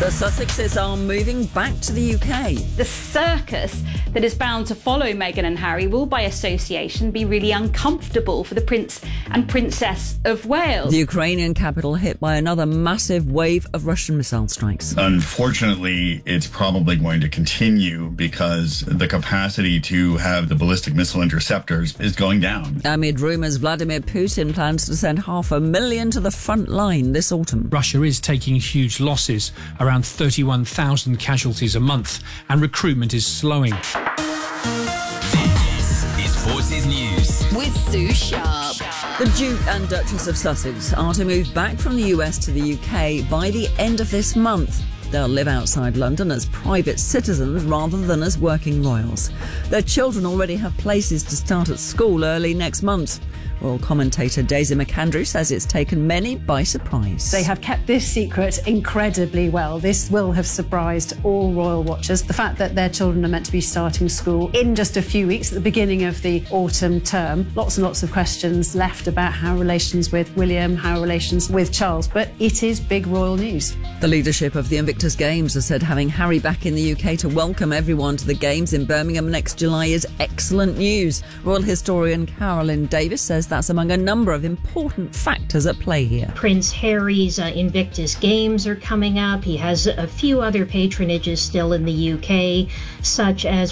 The Sussexes are moving back to the UK. The circus that is bound to follow Meghan and Harry will, by association, be really uncomfortable for the Prince and Princess of Wales. The Ukrainian capital hit by another massive wave of Russian missile strikes. Unfortunately, it's probably going to continue because the capacity to have the ballistic missile interceptors is going down. Amid rumours Vladimir Putin plans to send 500,000 to the front line this autumn. Russia is taking huge losses, around 31,000 casualties a month, and recruitment is slowing. This is Forces News with Sue Sharp. The Duke and Duchess of Sussex are to move back from the US to the UK by the end of this month. They'll live outside London as private citizens rather than as working royals. Their children already have places to start at school early next month. Royal commentator Daisy McAndrew says it's taken many by surprise. They have kept this secret incredibly well. This will have surprised all royal watchers. The fact that their children are meant to be starting school in just a few weeks at the beginning of the autumn term. Lots and lots of questions left about how relations with William, how relations with Charles, but it is big royal news. The leadership of the Invictus Games has said having Harry back in the UK to welcome everyone to the Games in Birmingham next July is excellent news. Royal historian Carolyn Davis says that's among a number of important factors at play here. Prince Harry's Invictus Games are coming up. He has a few other patronages still in the UK, such as